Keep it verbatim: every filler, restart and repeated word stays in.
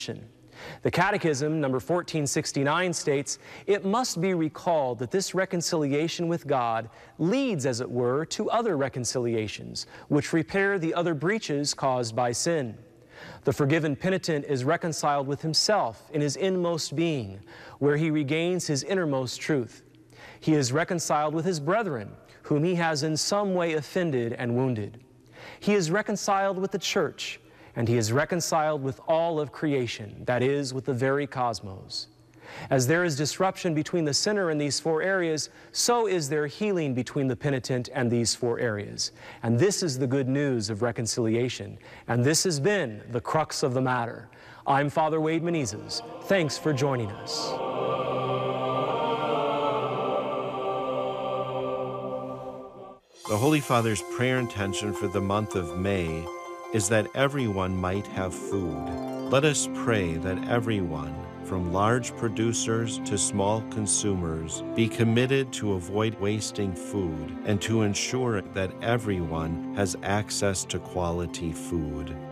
The Catechism, number fourteen sixty-nine, states, "It must be recalled that this reconciliation with God leads, as it were, to other reconciliations, which repair the other breaches caused by sin. The forgiven penitent is reconciled with himself in his inmost being, where he regains his innermost truth. He is reconciled with his brethren, whom he has in some way offended and wounded. He is reconciled with the Church, and he is reconciled with all of creation, that is, with the very cosmos. As there is disruption between the sinner in these four areas, so is there healing between the penitent and these four areas. And this is the good news of reconciliation. And this has been the crux of the matter. I'm Father Wade Menezes. Thanks for joining us. The Holy Father's prayer intention for the month of May is that everyone might have food. Let us pray that everyone, from large producers to small consumers, be committed to avoid wasting food and to ensure that everyone has access to quality food.